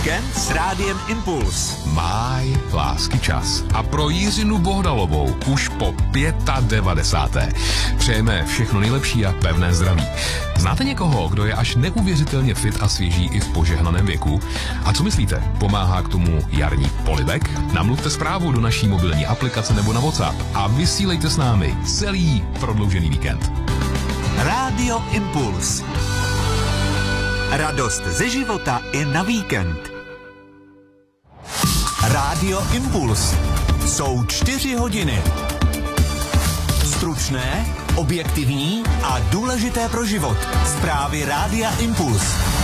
Víkend s Rádiem Impuls. Máj, lásky čas. A pro Jiřinu Bohdalovou už po 95. Přejeme všechno nejlepší a pevné zdraví. Znáte někoho, kdo je až neuvěřitelně fit a svěží i v požehnaném věku? A co myslíte, pomáhá k tomu jarní polibek? Namluvte zprávu do naší mobilní aplikace nebo na WhatsApp a vysílejte s námi celý prodloužený víkend. Rádio Impuls. Radost ze života i na víkend. Rádio Impuls. Jsou 4 hodiny. Stručné, objektivní a důležité pro život. Zprávy Rádia Impuls.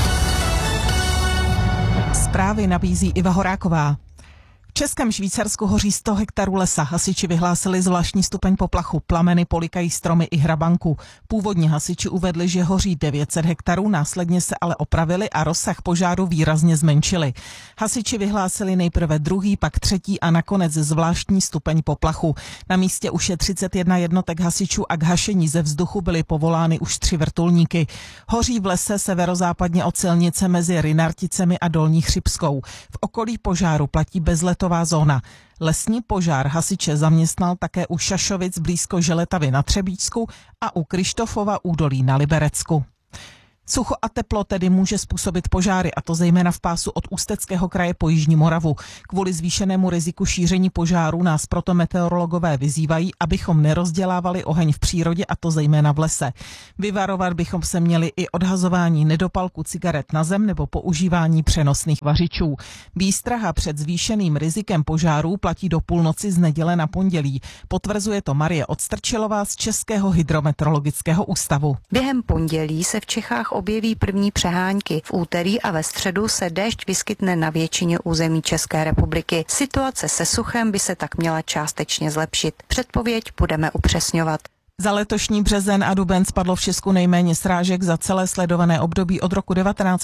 Zprávy nabízí Iva Horáková. V Českém Švýcarsku hoří 100 hektarů lesa. Hasiči vyhlásili zvláštní stupeň poplachu. Plameny polikají stromy i hrabanku. Původně hasiči uvedli, že hoří 900 hektarů, následně se ale opravili a rozsah požáru výrazně zmenšili. Hasiči vyhlásili nejprve druhý, pak třetí a nakonec zvláštní stupeň poplachu. Na místě už je 31 jednotek hasičů a k hašení ze vzduchu byly povolány už 3 vrtulníky. Hoří v lese severozápadně od silnice mezi Rynarticemi a Dolní Chřibskou. V okolí požáru platí bezletová zóna. Lesní požár hasiče zaměstnal také u Šašovic blízko Želetavy na Třebíčsku a u Krištofova údolí na Liberecku. Sucho a teplo tedy může způsobit požáry, a to zejména v pásu od Ústeckého kraje po Jižní Moravu. Kvůli zvýšenému riziku šíření požáru nás proto meteorologové vyzývají, abychom nerozdělávali oheň v přírodě, a to zejména v lese. Vyvarovat bychom se měli i odhazování nedopalku cigaret na zem nebo používání přenosných vařičů. Výstraha před zvýšeným rizikem požárů platí do půlnoci z neděle na pondělí. Potvrzuje to Marie Odstrčilová z Českého hydrometeorologického ústavu. Během pondělí se v Čechách objeví první přehánky. V úterý a ve středu se déšť vyskytne na většině území České republiky. Situace se suchem by se tak měla částečně zlepšit. Předpověď budeme upřesňovat. Za letošní březen a duben spadlo v Česku nejméně srážek za celé sledované období od roku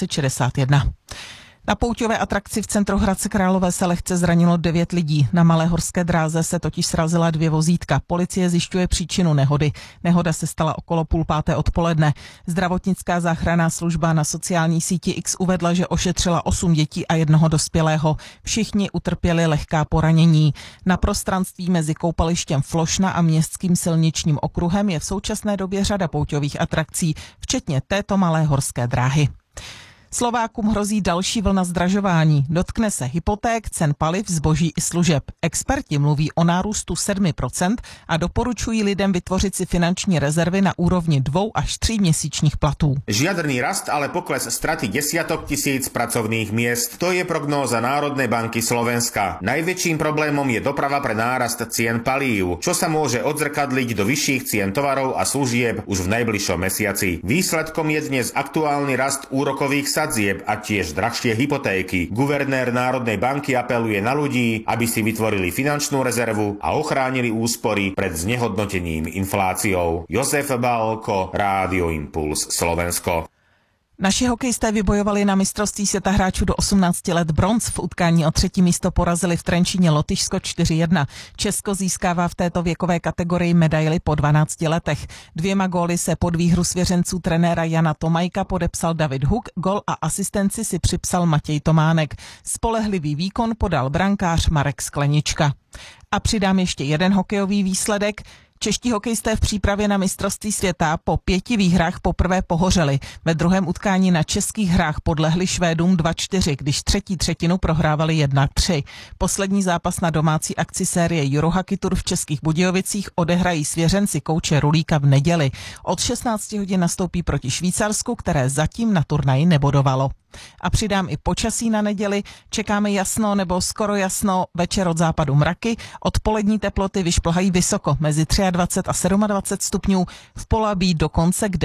1961. Na pouťové atrakci v centru Hradce Králové se lehce zranilo 9 lidí. Na Malé horské dráze se totiž srazila 2 vozítka. Policie zjišťuje příčinu nehody. Nehoda se stala okolo 4:30 odpoledne. Zdravotnická záchranná služba na sociální síti X uvedla, že ošetřila 8 dětí a 1 dospělého. Všichni utrpěli lehká poranění. Na prostranství mezi koupalištěm Flošna a městským silničním okruhem je v současné době řada pouťových atrakcí, včetně této Malé horské dráhy. Slovákům hrozí další vlna zdražování. Dotkne se hypoték, cen paliv, zboží i služeb. Experti mluví o nárůstu 7% a doporučují lidem vytvořit si finanční rezervy na úrovni 2 až 3 měsíčních platů. Žiadny rast, ale pokles straty desiatok tisíc pracovných miest. To je prognóza Národnej banky Slovenska. Najväčším problémom je doprava pre nárast cien palív, čo sa môže odzrkadliť do vyšších cien tovarov a služieb už v najbližšom mesiaci. Výsledkom je dnes aktuálny rast úrokových sadzieb a tiež drahšie hypotéky. Guvernér Národnej banky apeluje na ľudí, aby si vytvorili finančnú rezervu a ochránili úspory pred znehodnotením infláciou. Jozef Balko, Rádio Impuls, Slovensko. Naši hokejisté vybojovali na mistrovství světa hráčů do 18 let bronz. V utkání o 3. místo porazili v Trenčíně Lotyšsko 4:1. Česko získává v této věkové kategorii medaili po 12 letech. 2 góly se pod výhru svěřenců trenéra Jana Tomajka podepsal David Huk, gol a asistenci si připsal Matěj Tománek. Spolehlivý výkon podal brankář Marek Sklenička. A přidám ještě jeden hokejový výsledek. Čeští hokejisté v přípravě na mistrovství světa po 5 výhrách poprvé pohořeli. Ve druhém utkání na českých hrách podlehli Švédům 2:4, když třetí třetinu prohrávali 1:3. Poslední zápas na domácí akci série Eurohockey Tour v Českých Budějovicích odehrají svěřenci kouče Rulíka v neděli. Od 16 hodin nastoupí proti Švýcarsku, které zatím na turnaji nebodovalo. A přidám i počasí na neděli. Čekáme jasno nebo skoro jasno, večer od západu mraky. Odpolední teploty vyšplhají vysoko, mezi 23 a 27 stupňů, v Polabí dokonce k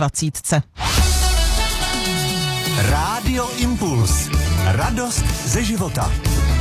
29. Rádio Impuls. Radost ze života.